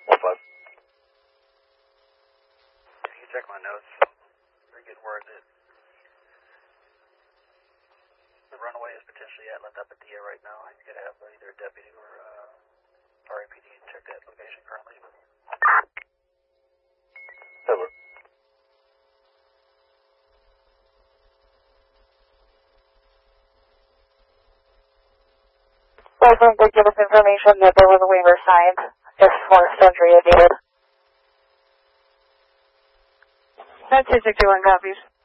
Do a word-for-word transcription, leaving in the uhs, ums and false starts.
One five. If you can check my notes, I get word that the runway is potentially at La Tapatia right now. He's going to have either a deputy or uh, R A P D to check that location currently. Over. President did give us information that there was a waiver signed if more entry is needed. That's two sixty-one copies.